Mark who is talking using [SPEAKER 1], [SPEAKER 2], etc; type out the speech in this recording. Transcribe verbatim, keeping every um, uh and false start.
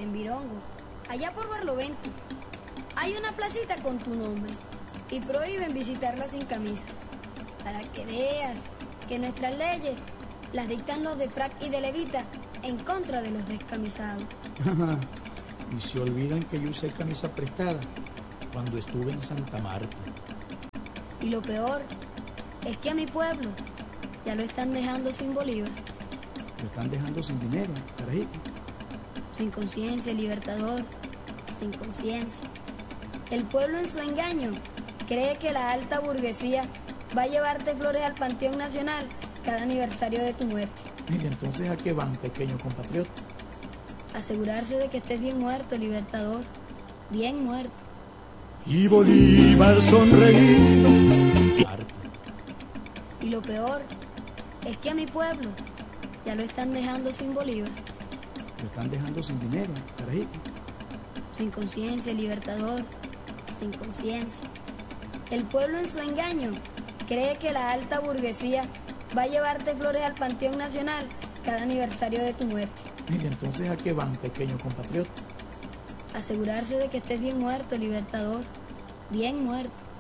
[SPEAKER 1] en Virongo, allá por Barlovento, hay una placita con tu nombre y prohíben visitarla sin camisa. Para que veas que nuestras leyes las dictan los de frac y de levita en contra de los descamisados.
[SPEAKER 2] Y se olvidan que yo usé camisa prestada cuando estuve en Santa Marta.
[SPEAKER 1] Y lo peor es que a mi pueblo ya lo están dejando sin bolívar.
[SPEAKER 2] Lo están dejando sin dinero, carajito.
[SPEAKER 1] Sin conciencia, Libertador, sin conciencia. El pueblo en su engaño cree que la alta burguesía va a llevarte flores al Panteón Nacional cada aniversario de tu muerte.
[SPEAKER 2] ¿Y entonces a qué van, pequeño compatriota?
[SPEAKER 1] Asegurarse de que estés bien muerto, Libertador, bien muerto.
[SPEAKER 2] Y Bolívar sonreí.
[SPEAKER 1] Y lo peor es que a mi pueblo ya lo están dejando sin bolívar.
[SPEAKER 2] Lo están dejando sin dinero, carajito.
[SPEAKER 1] Sin conciencia, Libertador, sin conciencia. El pueblo en su engaño cree que la alta burguesía va a llevarte flores al Panteón Nacional cada aniversario de tu muerte.
[SPEAKER 2] ¿Y entonces a qué van, pequeño compatriota?
[SPEAKER 1] Asegurarse de que estés bien muerto, Libertador, bien muerto.